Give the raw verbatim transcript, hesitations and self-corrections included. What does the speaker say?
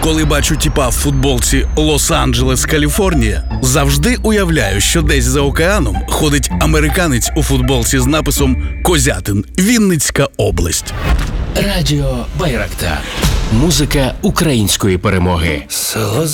Коли бачу тіпа в футболці «Лос-Анджелес, Каліфорнія», завжди уявляю, що десь за океаном ходить американець у футболці з написом «Козятин, Вінницька область». Радіо Байрактар. Музика української перемоги. Село